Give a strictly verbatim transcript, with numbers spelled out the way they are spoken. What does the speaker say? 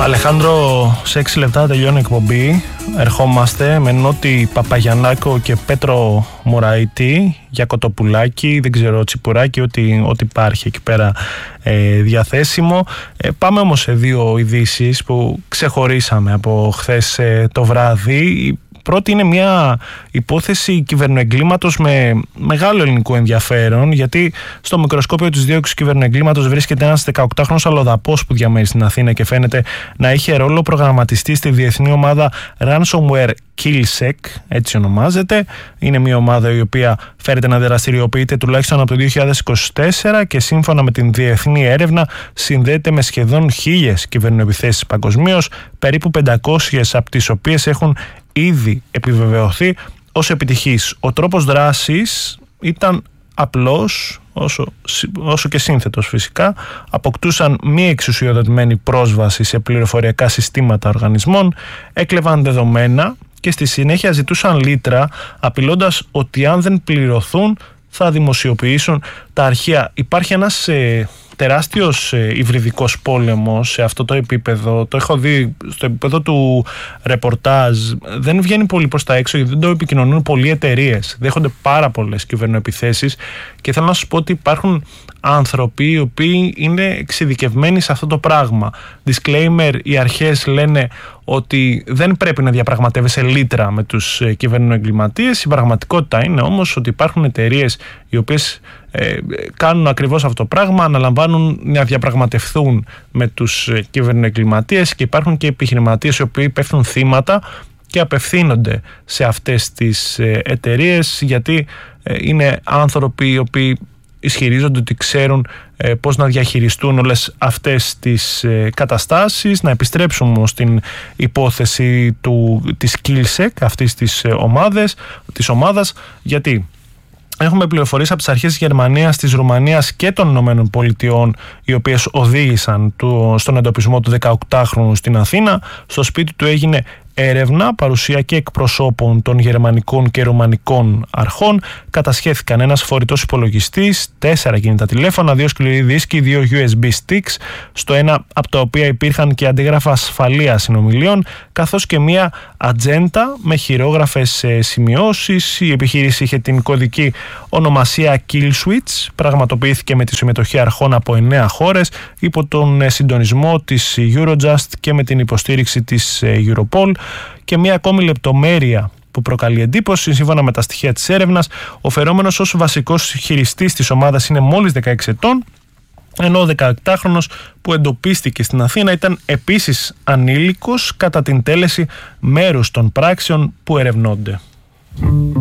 Αλεχάνδρο, σε έξι λεπτά τελειώνει η εκπομπή. Ερχόμαστε με Νότι Παπαγιαννάκο και Πέτρο Μωραήτη για κοτοπουλάκι, δεν ξέρω, τσιπουράκι, ό,τι, ό,τι υπάρχει εκεί πέρα ε, διαθέσιμο. Ε, πάμε όμως σε δύο ειδήσεις που ξεχωρίσαμε από χθες ε, το βράδυ. Πρώτη είναι μια υπόθεση κυβερνοεγκλήματος με μεγάλο ελληνικό ενδιαφέρον, γιατί στο μικροσκόπιο της δίωξης κυβερνοεγκλήματος βρίσκεται ένας δεκαοκτάχρονος αλλοδαπός που διαμένει στην Αθήνα και φαίνεται να είχε ρόλο προγραμματιστή στη διεθνή ομάδα Ransomware Killsec, έτσι ονομάζεται. Είναι μια ομάδα η οποία φέρεται να δραστηριοποιείται τουλάχιστον από το δύο χιλιάδες είκοσι τέσσερα και σύμφωνα με την διεθνή έρευνα συνδέεται με σχεδόν χίλιες κυβερνοεπιθέσεις παγκοσμίως, περίπου πεντακόσιες από τις οποίες έχουν ήδη επιβεβαιωθεί ως επιτυχής. Ο τρόπος δράσης ήταν απλός, όσο, όσο και σύνθετος φυσικά. Αποκτούσαν μη εξουσιοδοτημένη πρόσβαση σε πληροφοριακά συστήματα οργανισμών, έκλεβαν δεδομένα και στη συνέχεια ζητούσαν λίτρα, απειλώντας ότι αν δεν πληρωθούν θα δημοσιοποιήσουν τα αρχεία. Υπάρχει ένας ε, τεράστιος ε, υβριδικός πόλεμος σε αυτό το επίπεδο. Το έχω δει στο επίπεδο του ρεπορτάζ. Δεν βγαίνει πολύ προς τα έξω γιατί δεν το επικοινωνούν πολλοί εταιρείες. Δέχονται πάρα πολλές κυβερνοεπιθέσεις και θέλω να σας πω ότι υπάρχουν άνθρωποι οι οποίοι είναι εξειδικευμένοι σε αυτό το πράγμα. Disclaimer, οι αρχές λένε ότι δεν πρέπει να διαπραγματεύεσαι λίτρα με τους ε, κυβερνοεγκληματίες. Η πραγματικότητα είναι όμως ότι υπάρχουν εταιρείες οι οποίες ε, κάνουν ακριβώς αυτό το πράγμα, αναλαμβάνουν να διαπραγματευθούν με τους ε, κυβερνοεγκληματίες και υπάρχουν και επιχειρηματίες οι οποίοι πέφτουν θύματα και απευθύνονται σε αυτές τις ε, εταιρείες γιατί ε, είναι άνθρωποι οι οποίοι ισχυρίζονται ότι ξέρουν ε, πώς να διαχειριστούν όλες αυτές τις ε, καταστάσεις. Να επιστρέψουμε όμως στην υπόθεση του, της Killsec, αυτής της, ε, ομάδες, της ομάδας, γιατί έχουμε πληροφορίες από τις αρχές της Γερμανίας, της Ρουμανίας και των Ηνωμένων Πολιτειών, οι οποίες οδήγησαν του, στον εντοπισμό του δεκαοκτάχρονου στην Αθήνα. Στο σπίτι του έγινε έρευνα, παρουσία και εκπροσώπων των γερμανικών και ρουμανικών αρχών. Κατασχέθηκαν ένας φορητός υπολογιστής, τέσσερα κινητά τηλέφωνα, δύο σκληροί δίσκοι, δύο γιου ες μπι sticks, στο ένα από τα οποία υπήρχαν και αντίγραφα ασφαλείας συνομιλίων, καθώς και μία ατζέντα με χειρόγραφες σημειώσεις. Η επιχείρηση είχε την κωδική ονομασία Kill Switch, πραγματοποιήθηκε με τη συμμετοχή αρχών από εννέα χώρες, υπό τον συντονισμό της Eurojust και με την υποστήριξη της Europol. Και μια ακόμη λεπτομέρεια που προκαλεί εντύπωση, σύμφωνα με τα στοιχεία της έρευνας, ο φερόμενος ως βασικός χειριστής της ομάδας είναι μόλις δεκαέξι ετών, ενώ ο δεκαοκτάχρονος που εντοπίστηκε στην Αθήνα ήταν επίσης ανήλικος κατά την τέλεση μέρους των πράξεων που ερευνώνται.